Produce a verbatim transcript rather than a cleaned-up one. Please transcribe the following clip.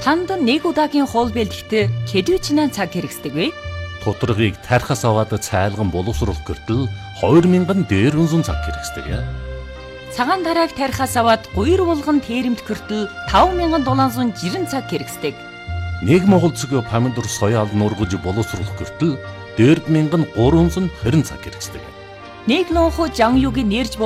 Танд нэг удаагийн хоол бэлтгэхдээ хэдвэчнээ цаг хэрэгсдэг вэ? Тоторгийг тархас аваад цайлган боловсруулах гэртэл хоёр мянган дээр үнсэн цаг хэрэгсдэг. Цагаан тарааг тархаас аваад гуйр булган тэрэмт гэртэл таван мянган долоонсон жирэн цаг хэрэгсдэг. Нэг монгол цэг помидор соёал нургаж боловсруулах гэртэл дөрвөн мянган гурван үнсэн хорин цаг хэрэгсдэг. Нэг лонхо жан юугийн нэрж